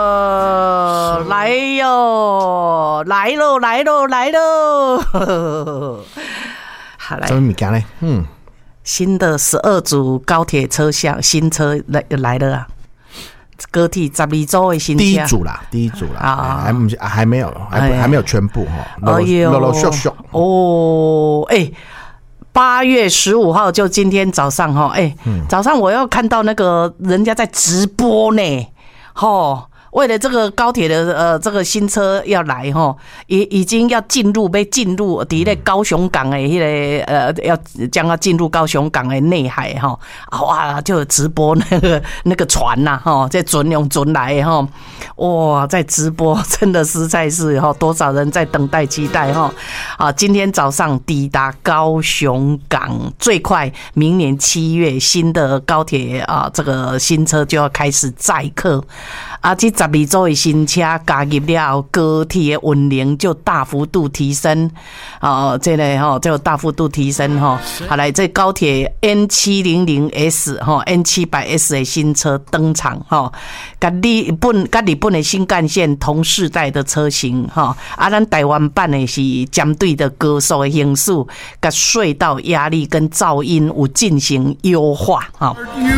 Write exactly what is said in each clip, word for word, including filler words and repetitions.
呃，来哟，来喽，来喽，来喽！好来， 什么物件呢？嗯， 新的十二组高铁车厢新车来来了啊！高铁十二组的新车， 第一组啦，第一组啦，啊、还还还没有，还不、哎、还没有全部哈。 哎呦， 啰啰嗦嗦哦，哎、欸。八月十五号就今天早上哈，哎、欸嗯，早上我要看到那个人家在直播呢，吼。为了这个高铁的呃这个新车要来哈，已已经要进入被进入伫咧高雄港的迄、那个呃要将要进入高雄港的内海哈，哇就直播那个那个船呐、啊、哈，在准用准来哈，哇在直播真的实在是哈多少人在等待期待哈啊！今天早上抵达高雄港，最快明年七月新的高铁啊这个新车就要开始载客啊这。十二组的新车加入了，高铁的运能就大幅度提升，哦，这个哈就大幅度提升哈。好来，这高铁 N 七百 S 哈 N 七百 S 的新车登场哈，跟日本跟日本的新干线同世代的车型哈，啊，咱台湾版的是针对的高速的行速、跟隧道压力跟噪音有进行优化哈。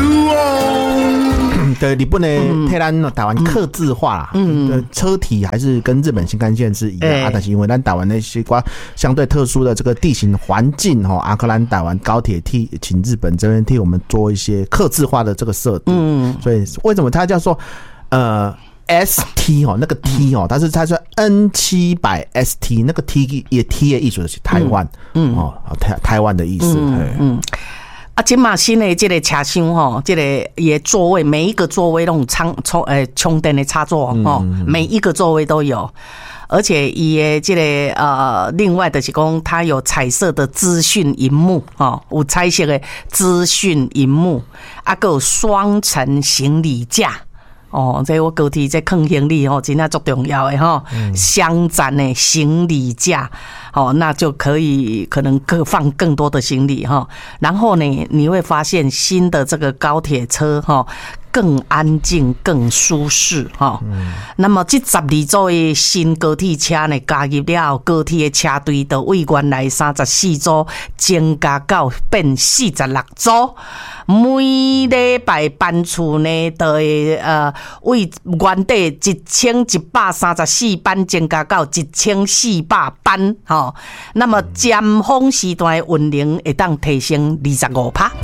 对，日本的替咱台湾客制化啦，嗯，车体还是跟日本新干线是一样、欸、啊，但是因为咱台湾那些瓜相对特殊的这个地形环境哈，阿克兰台湾高铁替请日本这边替我们做一些客制化的这个设定，嗯，所以为什么它叫做呃 S T 哦，那个 T 哦，但是它是 N 七百 S T 那个 T 也 T 的意思是台湾，嗯哦，台台湾的意思，嗯。嗯啊，今嘛新的这个车厢吼，这个也座位每一个座位都有充充诶充电的插座吼、嗯，每一个座位都有，而且伊的这个呃，另外的是讲它有彩色的资讯萤幕吼，有彩色的资讯萤幕，啊，还有双层行李架。哦，这我高铁这放行李哦，真的足重要的哈，箱展的行李架，哦，那就可以可能更放更多的行李哈。然后呢，你会发现新的这个高铁车哈。更安静、更舒适哈、嗯。那么这十二组的新高铁车呢，加入了高铁的车队，就为原来三十四组增加到变四十六组。每礼拜班次呢，就会呃为原地一千一百三十四班增加到一千四百班哈。那么尖峰时段的运能会当提升二十五趴。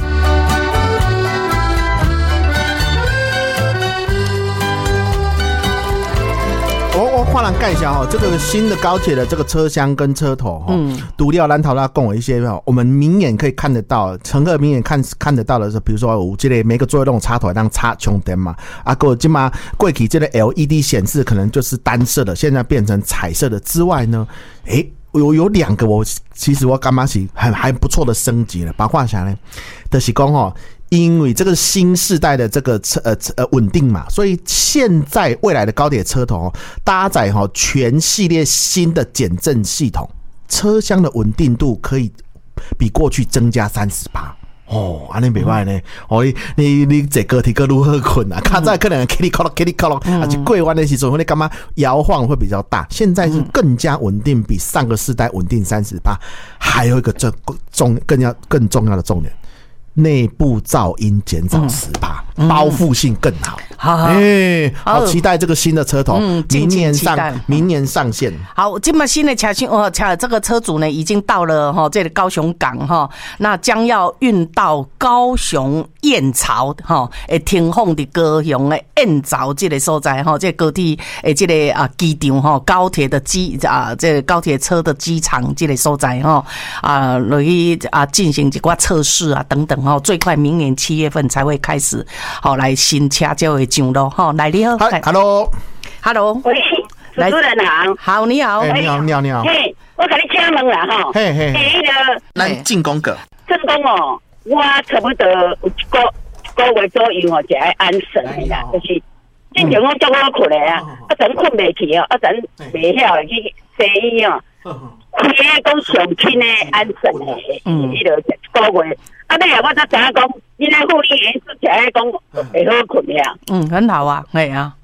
我换人介绍哈，这个新的高铁的这个车厢跟车头哈，嗯，独料蓝桃拉跟我一些我们明眼可以看得到，乘客明眼看看得到的是，比如说我这里每个座位都有插头当插充电嘛，啊，过今嘛过去这个 L E D 显示可能就是单色的，现在变成彩色的之外呢，诶。有有两个我其实我感觉是很还不错的升级了，包括啥呢？就是讲哦，因为这个新世代的这个车呃呃稳定嘛，所以现在未来的高铁车头、哦、搭载哈、哦、全系列新的减震系统，车厢的稳定度可以比过去增加三十趴。哦，安尼袂歹呢。哦，你你你坐高铁阁如何困啊？较早可能 Kitty Call Kitty Call， 而且过弯的时候，你感觉摇晃会比较大。现在是更加稳定，比上个世代稳定三十趴。还有一个重重更要更重要的重点，内部噪音减少十趴，包覆性更好。好，哎、欸，好期待这个新的车头，嗯、明年上明年上线。 好，这么新的车型哦，这个车主呢已经到了哈，这个高雄港哈，那将要运到高雄燕巢哈，诶，停放的高雄的燕巢这个所在哈，这高铁诶，这个啊机场哈，高铁的机啊，这个高铁车的机场这个所在哈啊，落去啊进行一挂测试啊等等哈，最快明年七月份才会开始，好来新车就会上路哈。来你好 ，Hello，Hello， 喂，主持人好， 好你好， 欸、你好你好你好， 嘿，我给你请问啦哈， 嘿嘿， 那个咱进攻个， 正宫哦，我差不多有一个一个月左右哦，就爱安神的啦，就是进前我叫我困的啊，啊阵困袂去哦，啊阵袂晓去西医哦，开讲上轻的安神的，嗯，迄个一个月。啊，对啊，我才知影讲，你那护理员说起来讲会好困呀。 嗯，很好啊，系啊，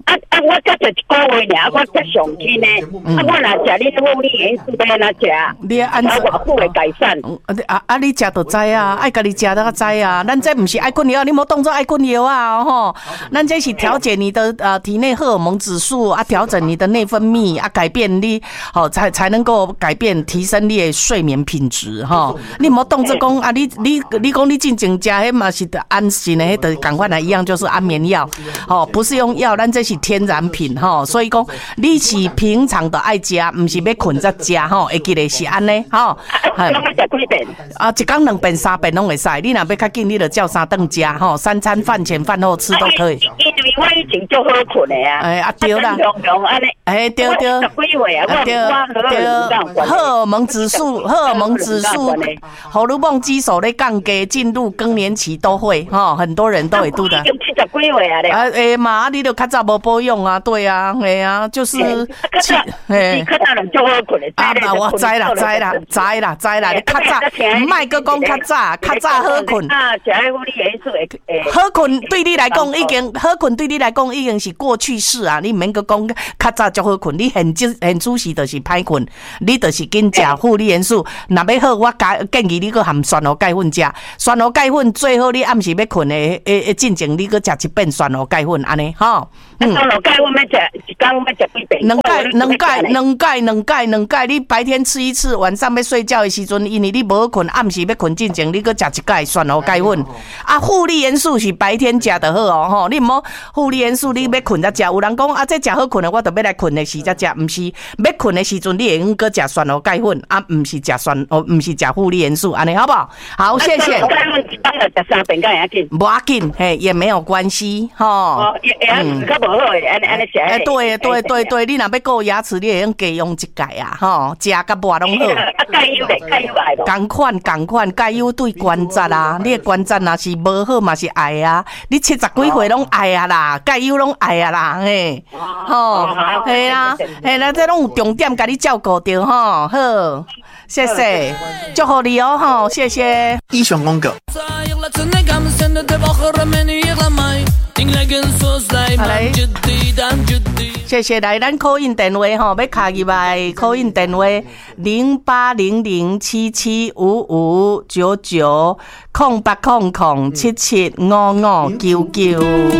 啊啊！我才就一个月尔，我才上去呢。啊，我若食你护理元素要安怎食？ 你按啊，偌久会改善？ 啊啊！你食就知啊，爱家己食就知啊。咱这不是爱困药，你莫当作爱困药啊吼。咱这是调节你的呃体内荷尔蒙指数啊，调整你的内分泌啊，改变你好才才能够改变提升你的睡眠品质哈。你莫当作讲啊，你你你讲你进前食迄嘛是安心的，迄的赶快来一样就是安眠药，哦，不是用药，咱这是天然品吼。所以讲你是平常的爱食，不是要困才食吼，会记得是安尼吼。 啊，拢要食几遍？ 啊，一天两遍、三遍拢会使。你若要较紧，你就照三顿食吼，三餐饭前饭后吃都可以。 因为我以前就好困的啊。 哎啊对啦，哎对对，啊对对，荷尔蒙指数，荷尔蒙指数，荷尔蒙激素咧降低，进入更年期都会哈，很多人都会拄的。 已经七十几岁啊咧。 啊诶嘛，你就较早无保养啊，对啊，哎啊，就是七，哎，较早人就好困的。 啊嘛，我知啦，知啦，知啦，知啦，你较早，莫搁讲较早，较早好困。 啊，食迄护理元素会诶。 好困对你来讲已经好困，对你来讲已经是过去式啊！你免搁讲较早就好困，你现即现主时就是歹困，你就是紧食护理元素。若要好，我建议你搁含酸蚵钙粉食，酸蚵钙粉最好你暗时要困的诶诶进前，你搁食一遍酸蚵钙粉安尼吼。 嗯，酸蚵钙粉要食一天要食几遍？ 两钙两钙两钙两钙两钙，你白天吃一次，晚上要睡觉的时阵，因为你无困，暗时要困进前，你搁食一钙酸蚵钙粉。啊，护理元素是白天食就好哦吼，你毋好护理元素你要困才食。有人讲啊，这食好困的，我就要来困的时才食，毋是要困的时阵，你会用搁食酸蚵钙粉啊，毋是食酸哦，毋是食护理元素，安尼好不好？好，谢谢。 酸蚵钙粉一天就食三遍，敢会要紧？ 无要紧，嘿，也没有关系吼。 哦，也也较无好诶，安尼安尼食。 哎，对对对对，你若要顾牙齿，你会用加用一钙啊，吼，食甲抹拢好。 啊，钙油咧，钙油爱无？ 同款同款，钙油对关节啊，你的关节若是无好嘛是爱啊，你七十几岁拢爱啊啦，钙油拢爱啊啦，嘿，吼，嘿啦，嘿啦，这拢有重点，甲你照顾着吼，好，谢谢，祝福你哦，吼，谢谢。 以上广告。 来，谢谢来咱call in电话吼，要卡入来call in电话零八零零七七五五九九空八空空七七五五九九。